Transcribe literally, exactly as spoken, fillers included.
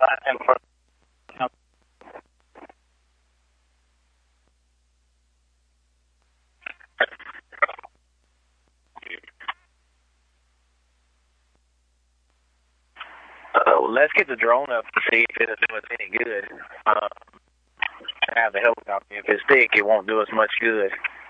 And for Uh, let's get the drone up to see if it'll do us any good. Uh, have the helicopter. If it's thick, it won't do us much good.